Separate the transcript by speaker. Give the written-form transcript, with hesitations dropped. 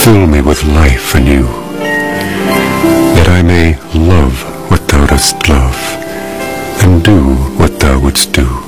Speaker 1: fill me with life anew, that I may love what thou dost love, and do what thou wouldst do.